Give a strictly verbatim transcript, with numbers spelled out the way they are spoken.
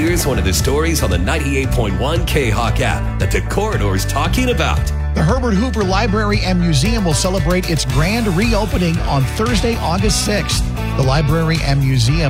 Here's one of the stories on the ninety-eight point one K-Hawk app that the Corridor's talking about. The Herbert Hoover Library and Museum will celebrate its grand reopening on Thursday, August sixth. The library and museum